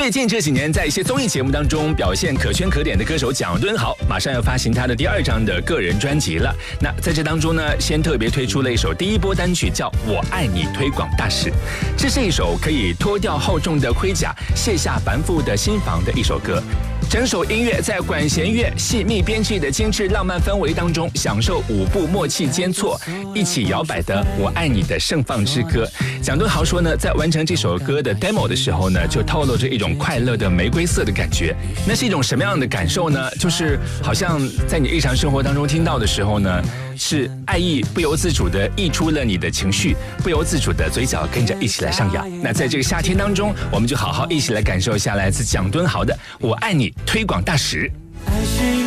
最近这几年，在一些综艺节目当中表现可圈可点的歌手蒋敦豪，马上要发行他的第2张的个人专辑了。那在这当中呢，先特别推出了一首第1波单曲，叫《我爱你》推广大使。这是一首可以脱掉厚重的盔甲，卸下繁复的心防的一首歌。整首音乐在管弦乐细密编制的精致浪漫氛围当中，享受舞步默契间错，一起摇摆的《我爱你》的盛放之歌。蒋敦豪说呢，在完成这首歌的 demo 的时候呢，就透露着一种快乐的玫瑰色的感觉。那是一种什么样的感受呢？就是好像在你日常生活当中听到的时候呢，是爱意不由自主的溢出了你的情绪，不由自主的嘴角跟着一起来上扬。那在这个夏天当中，我们就好好一起来感受一下来自蒋敦豪的《我爱你》推广大使。